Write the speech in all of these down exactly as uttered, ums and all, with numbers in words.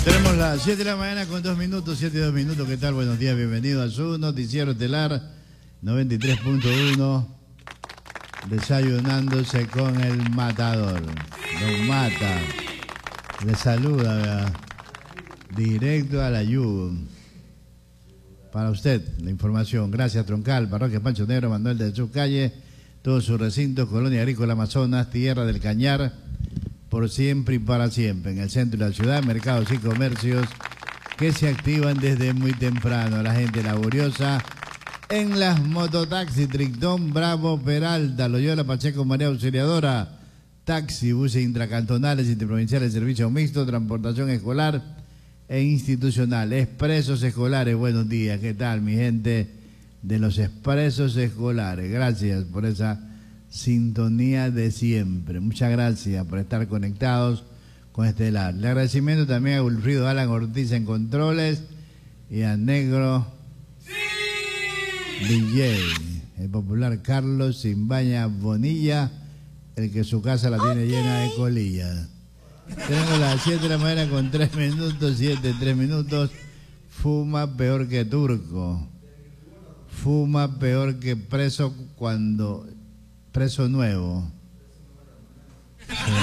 Tenemos las siete de la mañana con dos minutos, siete y dos minutos. ¿Qué tal? Buenos días, bienvenido a su noticiero estelar noventa y tres punto uno. Desayunándose con el matador. Don Mata. Le saluda, ¿verdad? Directo a la Yugo. Para usted, la información. Gracias, Troncal, Parroquia Pancho Negro, Manuel de Jesús Calle, todos sus recintos, Colonia Agrícola Amazonas, Tierra del Cañar, por siempre y para siempre. En el centro de la ciudad, mercados y comercios que se activan desde muy temprano. La gente laboriosa en las mototaxis, Trictón, Bravo, Peralta, Loyola, Pacheco, María Auxiliadora, taxi, buses intracantonales, interprovinciales, servicio mixto, transportación escolar e institucional. Expresos escolares, buenos días, ¿qué tal mi gente de los expresos escolares? Gracias por esa sintonía de siempre. Muchas gracias por estar conectados con Estelar. Le agradecimiento también a Wilfrido Alan Ortiz en controles y a Negro D J, el popular Carlos Simbaña Bonilla, el que su casa la tiene llena de colillas. Tenemos las siete de la mañana con tres minutos, siete, tres minutos. Fuma peor que turco. Fuma peor que preso cuando... Preso nuevo. Sí.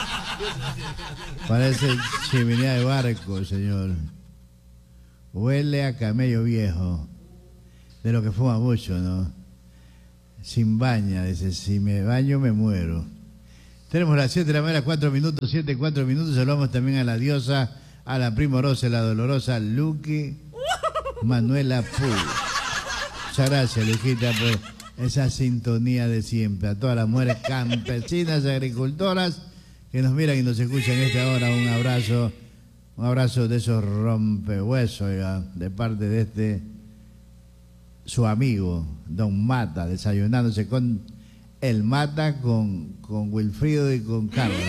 Parece chimenea de barco, señor. Huele a camello viejo. De lo que fuma mucho, ¿no? Sin baña, dice, si me baño me muero. Tenemos las siete de la mañana, cuatro minutos, siete, cuatro minutos. Saludamos también a la diosa, a la primorosa, la dolorosa Luqui Manuela Pu. Muchas gracias, Lujita, por esa sintonía de siempre. A todas las mujeres campesinas, agricultoras que nos miran y nos escuchan en esta hora, un abrazo, un abrazo de esos rompehuesos, oiga, de parte de este, su amigo, Don Mata, desayunándose con el Mata, con, con Wilfrido y con Carlos.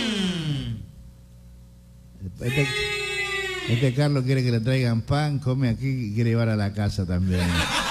Este, este Carlos quiere que le traigan pan, come aquí y quiere llevar a la casa también.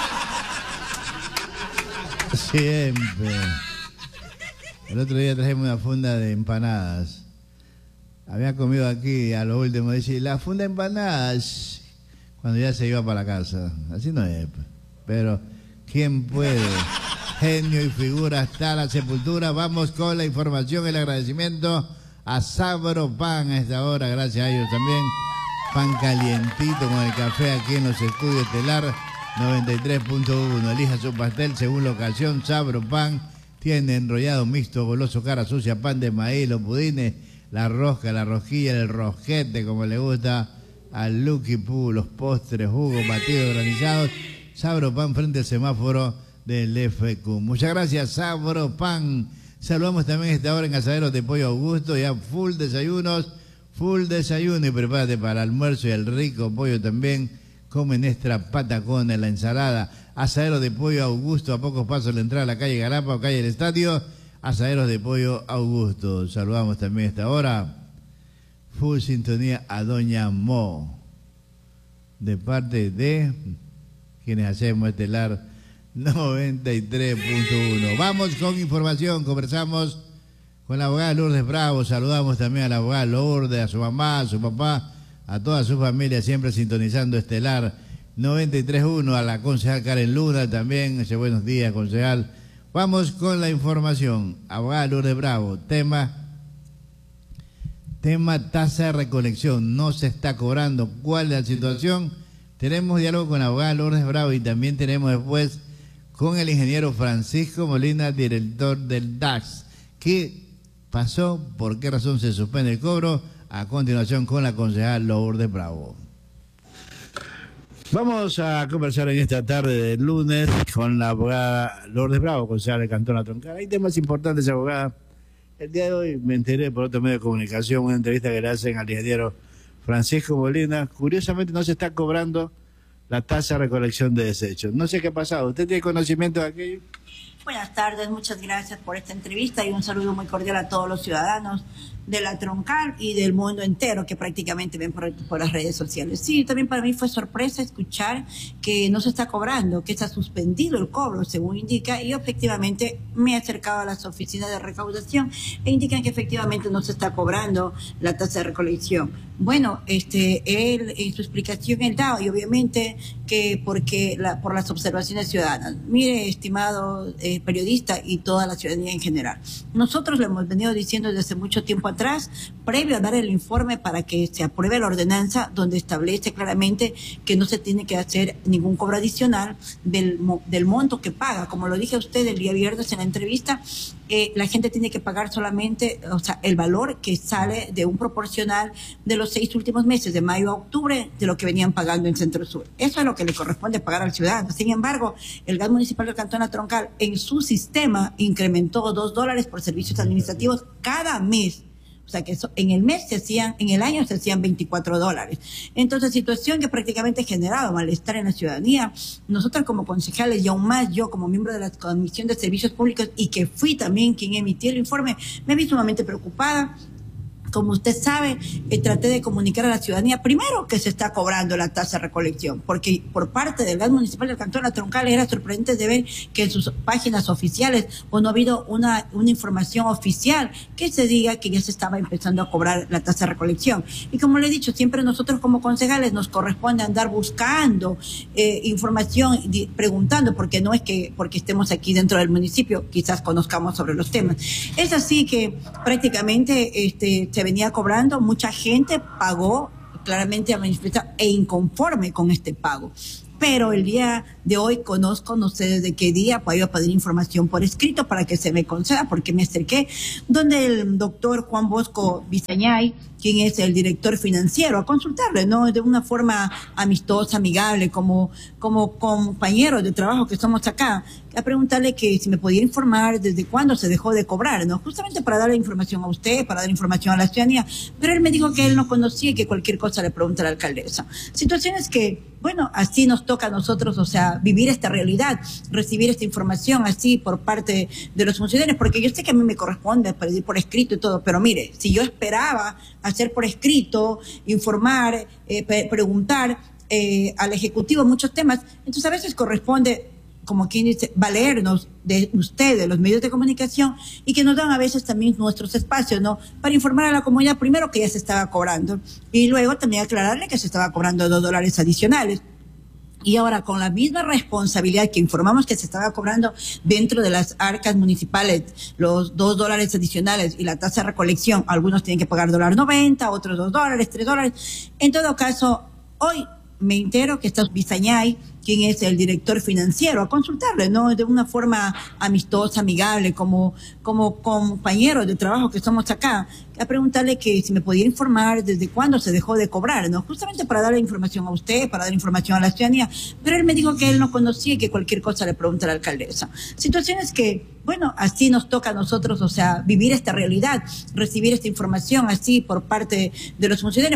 Siempre. El otro día trajimos una funda de empanadas. Había comido aquí a lo último, dice, la funda de empanadas, cuando ya se iba para la casa. Así no es. Pero, ¿quién puede? Genio y figura hasta la sepultura. Vamos con la información, el agradecimiento a Sabro Pan a esta hora. Gracias a ellos también. Pan calientito con el café aquí en los estudios Estelar noventa y tres punto uno. Elija su pastel según la ocasión. Sabro Pan tiene enrollado mixto, goloso, cara sucia, pan de maíz, los pudines, la rosca, la rosquilla, el rosquete, como le gusta al Luqui Pu, los postres, jugos, batidos, granizados. Sabro Pan frente al semáforo del F Q. Muchas gracias, Sabro Pan. Saludamos también a esta hora en Asaderos de Pollo Augusto, ya full desayunos, full desayuno, y prepárate para el almuerzo y el rico pollo también. Come nuestra patacona, la ensalada. Asaderos de Pollo Augusto, a pocos pasos de la entrada a la calle Galapa o calle del Estadio. Asaderos de Pollo Augusto. Saludamos también a esta hora. Full sintonía a Doña Mo, de parte de quienes hacemos Estelar noventa y tres punto uno. Vamos con información. Conversamos con la abogada Lourdes Bravo. Saludamos también a la abogada Lourdes, a su mamá, a su papá, a toda su familia, siempre sintonizando Estelar noventa y tres punto uno, a la concejal Karen Luna también. Ese buenos días, concejal. Vamos con la información. Abogada Lourdes Bravo, tema, tema tasa de recolección, no se está cobrando. ¿Cuál es la situación? Tenemos diálogo con la abogada Lourdes Bravo y también tenemos después con el ingeniero Francisco Molina, director del D A X. ¿Qué pasó? ¿Por qué razón se suspende el cobro? A continuación con la concejal Lourdes Bravo. Vamos a conversar en esta tarde del lunes con la abogada Lourdes Bravo, concejal del Cantón La Troncal. Hay temas importantes, abogada. El día de hoy me enteré por otro medio de comunicación, una entrevista que le hacen al ingeniero Francisco Molina. Curiosamente no se está cobrando la tasa de recolección de desechos. No sé qué ha pasado. ¿Usted tiene conocimiento de aquello? Buenas tardes, muchas gracias por esta entrevista y un saludo muy cordial a todos los ciudadanos. de la Troncal y del mundo entero que prácticamente ven por, por las redes sociales. Sí, también para mí fue sorpresa escuchar que no se está cobrando, que está suspendido el cobro, según indica, y efectivamente me he acercado a las oficinas de recaudación e indican que efectivamente no se está cobrando la tasa de recolección. Bueno, este, él en su explicación él da, y obviamente que porque la, por las observaciones ciudadanas. Mire, estimado eh, periodista y toda la ciudadanía en general, nosotros le hemos venido diciendo desde mucho tiempo atrás, previo a dar el informe para que se apruebe la ordenanza donde establece claramente que no se tiene que hacer ningún cobro adicional del, del monto que paga. Como lo dije a usted el día viernes en la entrevista, eh, la gente tiene que pagar solamente, o sea, el valor que sale de un proporcional de los seis últimos meses, de mayo a octubre, de lo que venían pagando en Centro Sur. Eso es lo que le corresponde pagar al ciudadano. Sin embargo, el gas municipal del Cantón La Troncal en su sistema incrementó dos dólares por servicios administrativos cada mes. O sea que eso, en el mes se hacían, en el año se hacían veinticuatro dólares. Entonces, situación que prácticamente ha generado malestar en la ciudadanía. Nosotros como concejales y aún más yo como miembro de la Comisión de Servicios Públicos y que fui también quien emitió el informe, me vi sumamente preocupada. Como usted sabe, eh, traté de comunicar a la ciudadanía, primero, que se está cobrando la tasa de recolección, porque por parte del gas municipal del Cantón La Troncal era sorprendente de ver que en sus páginas oficiales o no ha habido una, una información oficial que se diga que ya se estaba empezando a cobrar la tasa de recolección. Y como le he dicho, siempre nosotros como concejales nos corresponde andar buscando eh, información, preguntando, porque no es que porque estemos aquí dentro del municipio, quizás conozcamos sobre los temas. Es así que prácticamente este se venía cobrando, mucha gente pagó claramente a manifestar e inconforme con este pago. Pero el día de hoy conozco, no sé desde qué día, pues iba a pedir información por escrito para que se me conceda, porque me acerqué donde el doctor Juan Bosco Bisañay, quien es el director financiero, a consultarle, ¿no? De una forma amistosa, amigable, como, como compañeros de trabajo que somos acá, a preguntarle que si me podía informar desde cuándo se dejó de cobrar, ¿no? Justamente para darle información a usted, para dar información a la ciudadanía, pero él me dijo que él no conocía y que cualquier cosa le pregunta a la alcaldesa. Situaciones que, bueno, así nos toca a nosotros, o sea, vivir esta realidad, recibir esta información así por parte de los funcionarios, porque yo sé que a mí me corresponde pedir por escrito y todo, pero mire, si yo esperaba hacer por escrito, informar, eh, preguntar eh, al Ejecutivo muchos temas, entonces a veces corresponde, como quien dice, valernos de ustedes, los medios de comunicación, y que nos dan a veces también nuestros espacios, ¿no? Para informar a la comunidad, primero que ya se estaba cobrando, y luego también aclararle que se estaba cobrando dos dólares adicionales. Y ahora, con la misma responsabilidad que informamos que se estaba cobrando dentro de las arcas municipales, los dos dólares adicionales y la tasa de recolección, algunos tienen que pagar dólar noventa, otros dos dólares, tres dólares. En todo caso, hoy me entero que está Bisañay, quien es el director financiero, a consultarle, ¿no? De una forma amistosa, amigable, como, como compañeros de trabajo que somos acá, a preguntarle que si me podía informar desde cuándo se dejó de cobrar, ¿no? Justamente para darle información a usted, para dar información a la ciudadanía, pero él me dijo que él no conocía y que cualquier cosa le pregunta a la alcaldesa. Situaciones que, bueno, así nos toca a nosotros, o sea, vivir esta realidad, recibir esta información así por parte de los funcionarios.